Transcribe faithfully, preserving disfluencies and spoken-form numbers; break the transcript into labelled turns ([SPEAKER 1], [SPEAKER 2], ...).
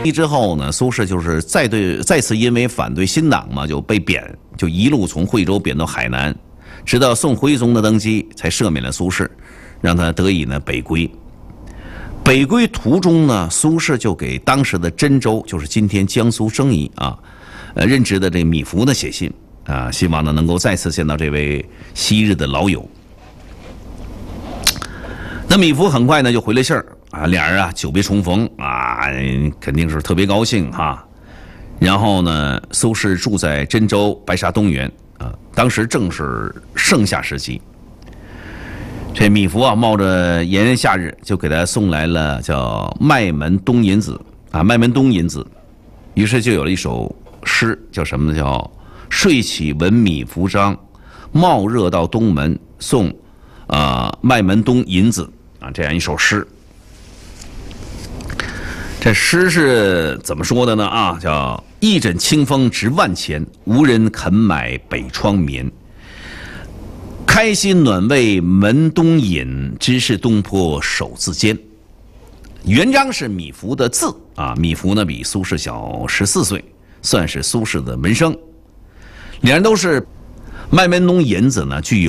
[SPEAKER 1] 之后呢，苏轼就是再对再次因为反对新党嘛，就被贬，就一路从惠州贬到海南，直到宋徽宗的登基才赦免了苏轼，让他得以呢北归。北归途中呢，苏轼就给当时的真州，就是今天江苏生宜啊，呃任职的这米芾呢写信啊，希望呢能够再次见到这位昔日的老友。那米芾很快呢就回了信儿啊，俩人啊久别重逢啊，肯定是特别高兴哈。然后呢，苏轼住在真州白沙东园啊，当时正是盛夏时期。这米芾啊，冒着炎炎夏日，就给他送来了叫麦门冬银子啊，麦门冬银子。于是就有了一首诗，叫什么呢？叫睡起闻米芾章，冒热到东门，送啊、呃、麦门冬银子啊，这样一首诗。这诗是怎么说的呢？啊，叫一枕清风值万钱，无人肯买北窗眠。开心暖胃门冬饮，知是东坡手自坚。原章是米芾的字啊，米芾呢比苏轼小十四岁，算是苏轼的门生。两人都是麦门冬银子呢，具有